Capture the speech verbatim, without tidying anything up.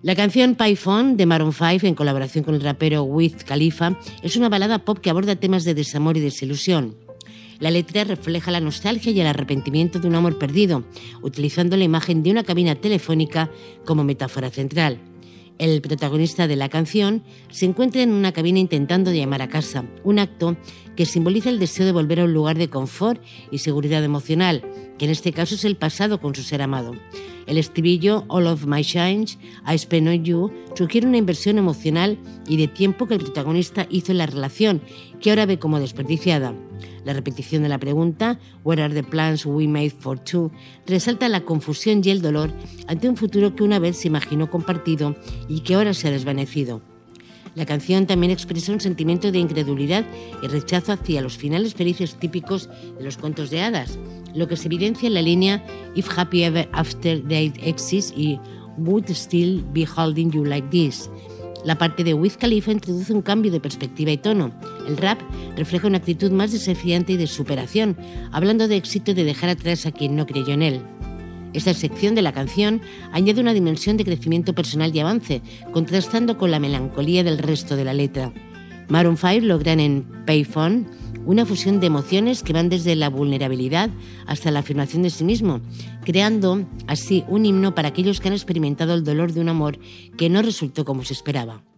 La canción Payphone de Maroon cinco, en colaboración con el rapero Wiz Khalifa, es una balada pop que aborda temas de desamor y desilusión. La letra refleja la nostalgia y el arrepentimiento de un amor perdido, utilizando la imagen de una cabina telefónica como metáfora central. El protagonista de la canción se encuentra en una cabina intentando llamar a casa, un acto que simboliza el deseo de volver a un lugar de confort y seguridad emocional, que en este caso es el pasado con su ser amado. El estribillo All of my shines, I spend on you sugiere una inversión emocional y de tiempo que el protagonista hizo en la relación, que ahora ve como desperdiciada. La repetición de la pregunta What are the plans we made for two resalta la confusión y el dolor ante un futuro que una vez se imaginó compartido y que ahora se ha desvanecido. La canción también expresa un sentimiento de incredulidad y rechazo hacia los finales felices típicos de los cuentos de hadas, lo que se evidencia en la línea If happy ever after date exists y Would still be holding you like this. La parte de Wiz Khalifa introduce un cambio de perspectiva y tono. El rap refleja una actitud más desafiante y de superación, hablando de éxito y de dejar atrás a quien no creyó en él. Esta sección de la canción añade una dimensión de crecimiento personal y avance, contrastando con la melancolía del resto de la letra. Maroon cinco logran en Payphone una fusión de emociones que van desde la vulnerabilidad hasta la afirmación de sí mismo, creando así un himno para aquellos que han experimentado el dolor de un amor que no resultó como se esperaba.